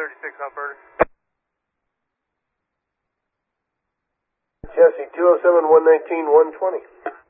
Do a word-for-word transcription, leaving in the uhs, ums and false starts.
thirty-six operator. Chassis two oh seven, one nineteen, one twenty.